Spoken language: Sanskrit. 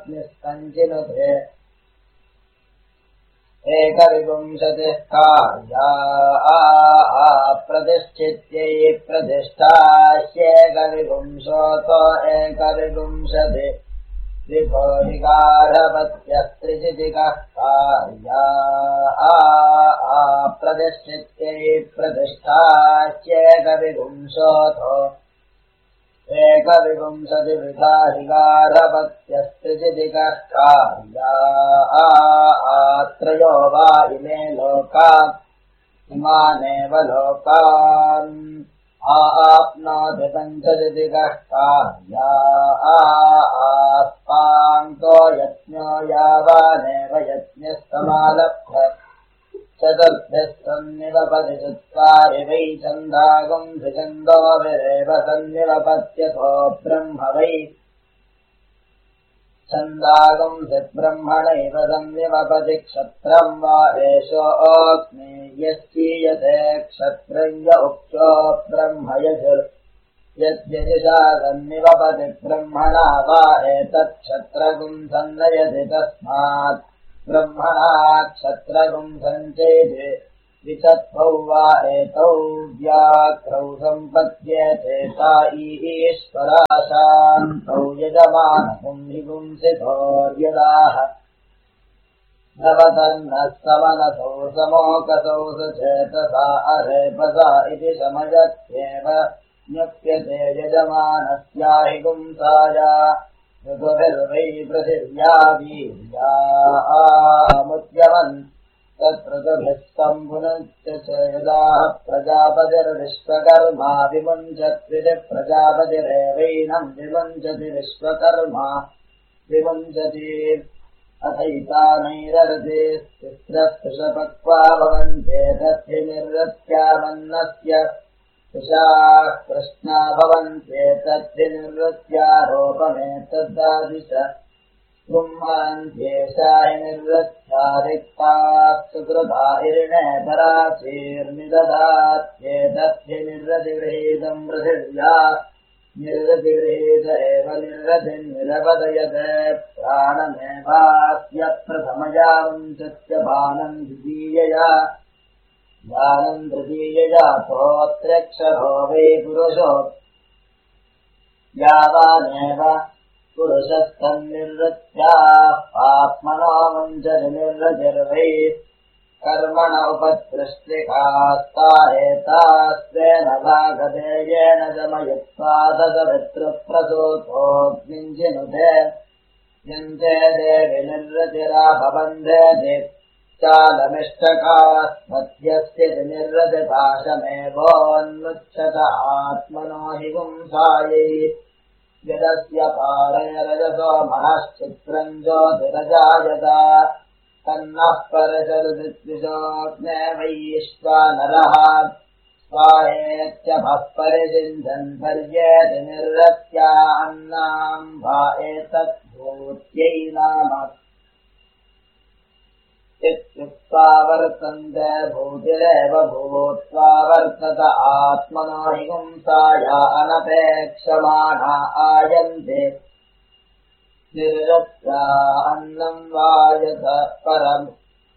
पत्निस्तञ्चिनुते एकविंशतिः कार्या प्रतिष्ठित्यै प्रतिष्ठास्येकविंशोतो एकविंशति त्रिभोरिगारपत्यस्त्रिचितिकः कार्या प्रतिष्ठित्यै प्रतिष्ठास्येकविंशोतो एकविंशतिविधारिगारपत्यस्त्रिचितिकः कार्या त्रयो वा इमे लोकान् इमानेव लोकान् आप्नोति पञ्चचितिकः कार्या आस्तान्तो यज्ञो यावानेव यज्ञस्तमालभ्य चतुर्भ्यः सन्निवपति चत्वारि वै छन्दागुं द्विछन्दोभिरेव सन्निवपत्यथो ब्रह्म वै छन्दागुंसि ब्रह्मणैव सन्निवपति क्षत्रम् वा एषोऽग्ने यश्चीयते क्षत्रम् य उक्तो ब्रह्म यद्यजुषा सन्निवपति ब्रह्मणा वा एतत्क्षत्रगुं सन्नयति तस्मात् ब्रह्मणा क्षत्रगुं सञ्चेते विचत्वौ वा एतौ व्याघ्रौ सम्पद्येते ता ईश्वराशान्तौ यजमानपुंहिपुंसितोर्यदाः नवतन्नः समनसौ समोकसौ सचेतसा अरेपसा इति समयत्येव न्यप्यते यजमानस्याहि पुंसाया ऋतुभिर्वै पृथिव्या वीर्यामुद्यमन् तत्ऋतुभिः सम्पुनश्च च यदाः प्रजापतिर्विश्वकर्मा विमुञ्चत्विति प्रजापतिरेवैनम् विमुञ्चति विश्वकर्मा विमुञ्चति अथैतानैरर्थे तिस्रस्पृशपक्वा भवन्ते तद्धिनिर्वृत्यामन्नस्य कृशाः कृष्णा भवन्ते तद्धिनिर्वृत्यारोपमेतद्दादिश ब्रह्मन्त्येषा हि निर्वृत्या रिक्ताः सुकृता हिरिणे पराचीर्निदधात्येतद्धिनिर्वृतिगृहीतम् पृथिव्या निर्वृतिगृहीत एव निर्वृतिर्निरपदयते प्राणमेवास्य प्रथमया मुञ्चत्य बाणम् द्वितीयया ज्ञानम् तृतीयया तोऽत्र्यक्षरो वै पुरुषो यावानेव पुरुषस्तन्निर्वृत्या आत्मनो मुञ्चति निर्वृतिर्वै कर्मण उपदृष्टिकास्ता एतास्तेन भागते येन जमयित्वा तदभितृप्रसूतोऽग्निञ्जिनुते यन्ते देवि निर्वृतिराभबन्धेति चालमिष्टकास्मत्यस्य निर्वृतिपाशमेवोन्मुच्यत आत्मनो हि पुंसायै यदस्य पारे रजसो महश्चित्रम् ज्योतिरजायत तन्नः परचरुदिद्विषोऽग्ने वैश्वानरः स्वाहेत्यभः परिषिञ्चन् पर्येति निर्वृत्या अन्नाम् वा एतद्भूत्यै नाम इत्युक्त्वा वर्तन्ते भूतिरेव भूत्वा वर्तत आत्मनो हि पुंसाया अनपेक्षमाणा आयन्ते निर्वृत्या अन्नम् वायत परम्